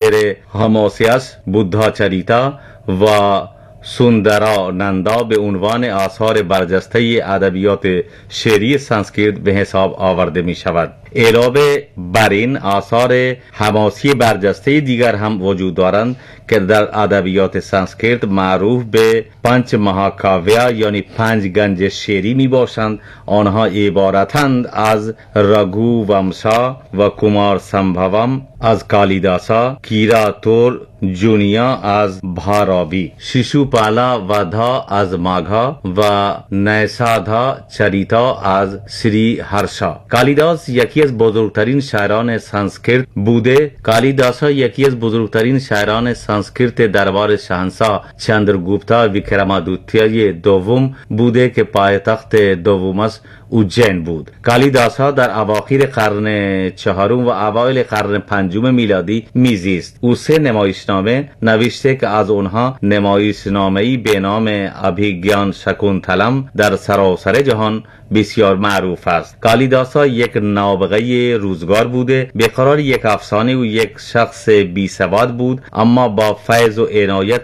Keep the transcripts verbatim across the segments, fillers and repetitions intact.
شعر حماسیش، بودھاچریتا و سوندرا نندا به عنوان آثار برجسته ادبیات شعری سانسکریت به حساب آورده می شود. علاوه بر این آثار حماسی برجسته دیگر هم وجود دارند که در ادبیات سانسکریت معروف به پنچ مهاکاویا یعنی پنج گنج شعری می باشند. آنها عبارتند از رگو ومسا و کومار سمبھاوم از کالیداسا، کیراتور جونیا از بھاراوی، شیشوپالا ودھا از ماگها و نیسادها چریتا از سری هرشا. کالیداس یکی از بزرگترین شاعران سانسکریت بوده. کالیداسا یکی از بزرگترین شاعران سانسکریت دربار شاهنشاه چندرگوپتا ویکرمادیتیای دوم بوده که پایتخت دومش اوجین بود. کالیداسا در اواخر قرن چهارم و اوایل قرن پنجم میلادی میزیست. او سه نمایشنامه نوشته که از آنها نمایشنامه‌ای به نام ابهیگیان شکونتلم در سراسر جهان بسیار معروف است. کالیداسا یک نابغه روزگار بوده. به قرار یک افسانه و یک شخص بی سواد بود، اما با فیض و عنایت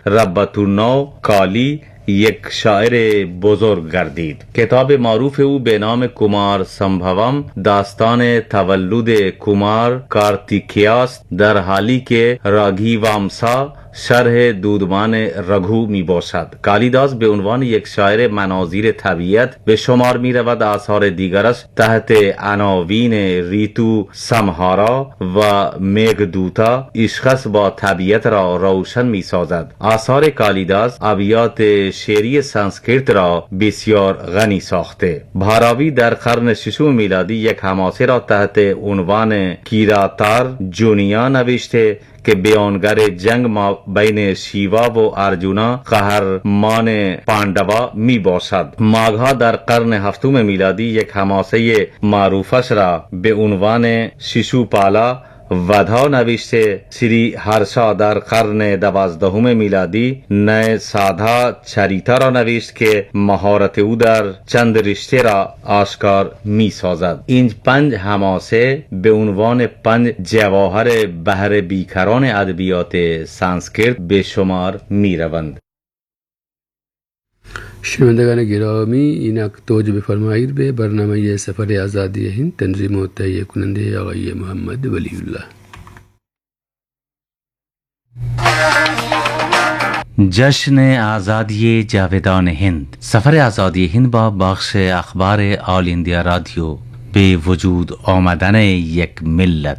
ربتونو کالی یک شاعر بزرگ گردید. کتاب معروف او به نام کومار سمبھاوم داستان تولد کومار کارتیکیاست، در حالی که راگھیوامسا شرح دودمان رگو می باشد. کالیداس به عنوان یک شاعر مناظیر طبیعت به شمار می رود. آثار دیگرش تحت عناوین ریتو سمهارا و میگدوتا عشق با طبیعت را روشن می سازد. آثار کالیداس ابیات شعری سانسکریت را بسیار غنی ساخته. بھاراوی در قرن ششم میلادی یک حماسه را تحت عنوان کیراتار جونیا نوشته که بیانگر جنگ ما بین شیوا و ارجونا قهرمان پاندوا می باشد. ماگها در قرن هفتم میلادی یک حماسه معروفش را به عنوان شیشوپالا ودھا نوشته. سری هرشا در قرن دوازدهم میلادی نئے سادھا چریتا را نوشت که مهارت او در چند رشته را آشکار می سازد. این پنج حماسه به عنوان پنج جواهر بحر بیکران ادبیات سانسکریت به شمار می روند. شنوندگان گرامی، اینک توجه بفرمایید به برنامه سفر آزادی هند تنظیم و تهیه کننده آقای محمد ولی الله. جشن آزادی جاودان هند. سفر آزادی هند با بخش اخبار آل اندیا رادیو به وجود آمدن یک ملت.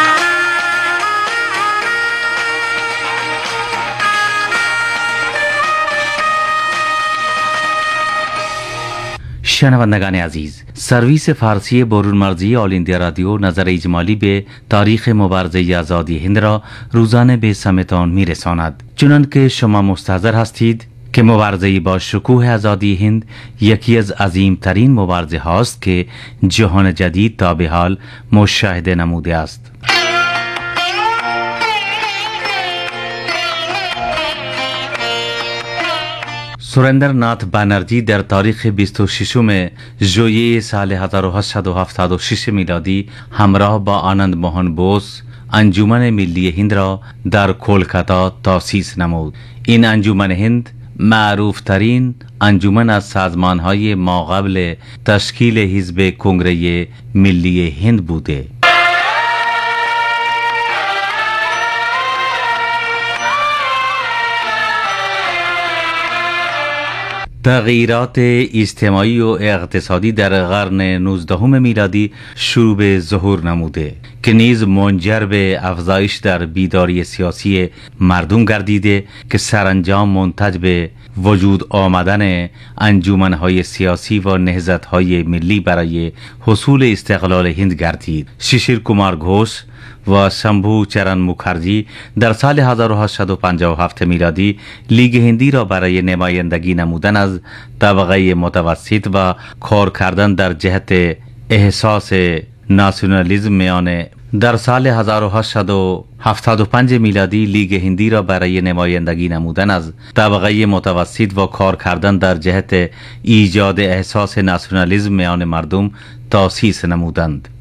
شنوندگان عزیز، سرویس فارسی برون مرزی آل اندیا رادیو نظر اجمالی به تاریخ مبارزه آزادی هند را روزانه به سمتان می رساند. چنان که شما مستحضر هستید که مبارزه با شکوه آزادی هند یکی از عظیمترین مبارزه هاست که جهان جدید تا به حال مشاهده نموده است. سوریندر ناتھ بنرجی در تاریخ بیست و ششم ژوئیه سال هزار و هشتصد و هفتاد و شش میلادی همراه با آنند موهن بوس انجمن ملی هند را در کلکتا تأسیس نمود. این انجمن هند معروف ترین انجمن از سازمان های ماقبل تشکیل حزب کنگره ملی هند بوده. تغییرات اجتماعی و اقتصادی در قرن نوزدهم میلادی شروع به ظهور نموده که نیز منجر به افزایش در بیداری سیاسی مردم گردیده که سرانجام منتج به وجود آمدن انجمن‌های سیاسی و نهضت‌های ملی برای حصول استقلال هند گردید. ششیر کومار گھوش و شمبھو چرن مکھرجی در سال هزار و هشتصد و پنجاه و هفت میلادی لیگ هندی را برای نمایندگی نمودن از طبقه متوسط و کار کردن در جهت احساس ناسیونالیسم میان در سال هزار و هشتصد و هفتاد و پنج میلادی لیگ هندی را برای نمایندگی نمودن از طبقه متوسط و کار کردن در جهت ایجاد احساس ناسیونالیسم میان مردم تأسیس نمودند.